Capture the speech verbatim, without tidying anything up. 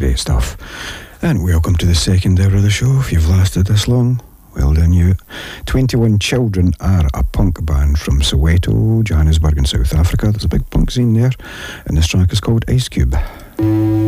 great stuff. And welcome to the second hour of the show. If you've lasted this long, well done you. twenty-one Children are a punk band from Soweto, Johannesburg in South Africa. There's a big punk scene there, and this track is called Ice Cube.